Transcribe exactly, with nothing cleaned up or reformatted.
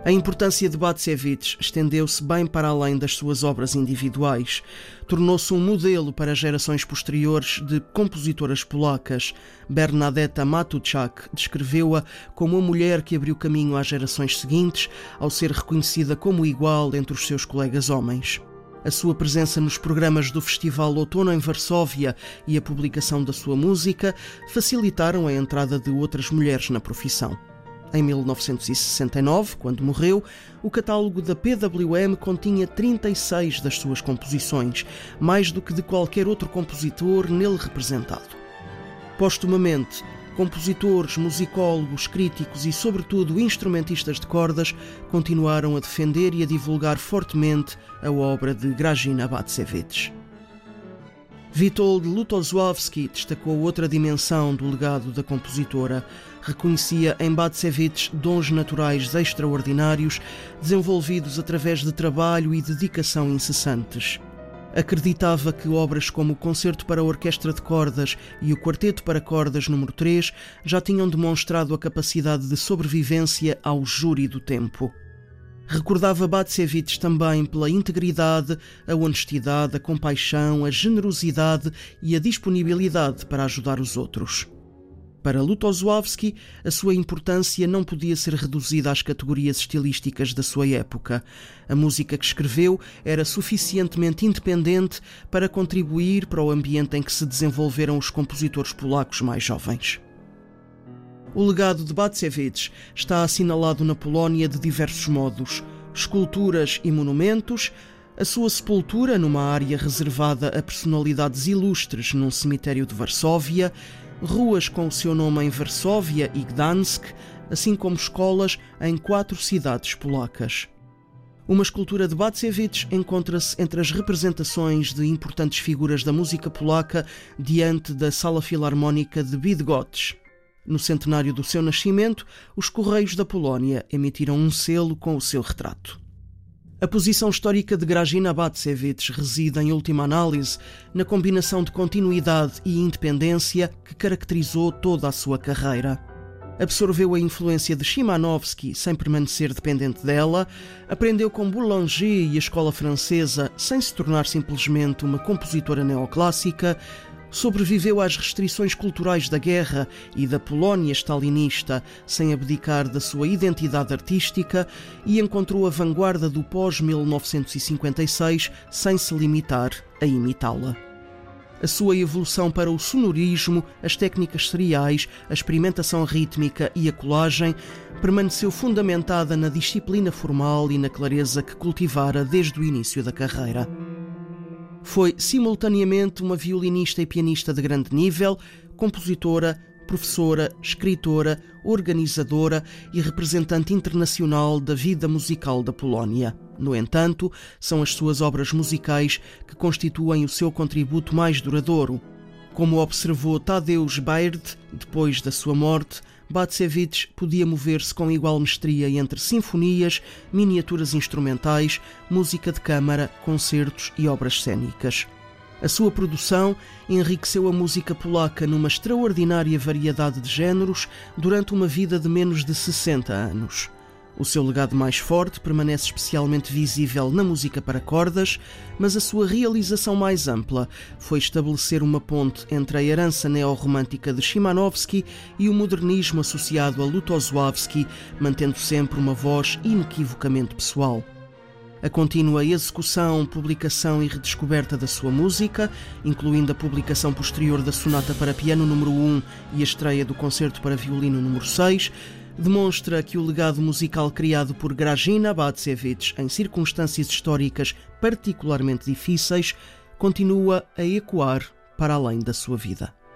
A importância de Bacevich estendeu-se bem para além das suas obras individuais. Tornou-se um modelo para gerações posteriores de compositoras polacas. Bernadetta Matuszak descreveu-a como uma mulher que abriu caminho às gerações seguintes, ao ser reconhecida como igual entre os seus colegas homens. A sua presença nos programas do Festival Outono em Varsóvia e a publicação da sua música facilitaram a entrada de outras mulheres na profissão. Em mil novecentos e sessenta e nove, quando morreu, o catálogo da P W M continha trinta e seis das suas composições, mais do que de qualquer outro compositor nele representado. Póstumamente, compositores, musicólogos, críticos e, sobretudo, instrumentistas de cordas continuaram a defender e a divulgar fortemente a obra de Grażyna Bacewicz. Witold Lutosławski destacou outra dimensão do legado da compositora. Reconhecia em Bacewicz dons naturais extraordinários, desenvolvidos através de trabalho e dedicação incessantes. Acreditava que obras como o Concerto para Orquestra de Cordas e o Quarteto para Cordas número três já tinham demonstrado a capacidade de sobrevivência ao júri do tempo. Recordava Bacewicz também pela integridade, a honestidade, a compaixão, a generosidade e a disponibilidade para ajudar os outros. Para Lutosławski, a sua importância não podia ser reduzida às categorias estilísticas da sua época. A música que escreveu era suficientemente independente para contribuir para o ambiente em que se desenvolveram os compositores polacos mais jovens. O legado de Bacewicz está assinalado na Polónia de diversos modos: esculturas e monumentos, a sua sepultura numa área reservada a personalidades ilustres num cemitério de Varsóvia, ruas com o seu nome em Varsóvia e Gdansk, assim como escolas em quatro cidades polacas. Uma escultura de Bacewicz encontra-se entre as representações de importantes figuras da música polaca diante da Sala Filarmónica de Bydgoszcz. No centenário do seu nascimento, os Correios da Polónia emitiram um selo com o seu retrato. A posição histórica de Grażyna Bacewicz reside, em última análise, na combinação de continuidade e independência que caracterizou toda a sua carreira. Absorveu a influência de Szymanowski sem permanecer dependente dela, aprendeu com Boulanger e a escola francesa sem se tornar simplesmente uma compositora neoclássica, sobreviveu às restrições culturais da guerra e da Polónia stalinista sem abdicar da sua identidade artística e encontrou a vanguarda do pós-mil novecentos e cinquenta e seis sem se limitar a imitá-la. A sua evolução para o sonorismo, as técnicas seriais, a experimentação rítmica e a colagem permaneceu fundamentada na disciplina formal e na clareza que cultivara desde o início da carreira. Foi, simultaneamente, uma violinista e pianista de grande nível, compositora, professora, escritora, organizadora e representante internacional da vida musical da Polónia. No entanto, são as suas obras musicais que constituem o seu contributo mais duradouro. Como observou Tadeusz Baird, depois da sua morte, Bacewicz podia mover-se com igual mestria entre sinfonias, miniaturas instrumentais, música de câmara, concertos e obras cênicas. A sua produção enriqueceu a música polaca numa extraordinária variedade de géneros durante uma vida de menos de sessenta anos. O seu legado mais forte permanece especialmente visível na música para cordas, mas a sua realização mais ampla foi estabelecer uma ponte entre a herança neorromântica de Szymanowski e o modernismo associado a Lutosławski, mantendo sempre uma voz inequivocamente pessoal. A contínua execução, publicação e redescoberta da sua música, incluindo a publicação posterior da Sonata para Piano número um e a estreia do Concerto para Violino número seis, demonstra que o legado musical criado por Grażyna Bacewicz em circunstâncias históricas particularmente difíceis continua a ecoar para além da sua vida.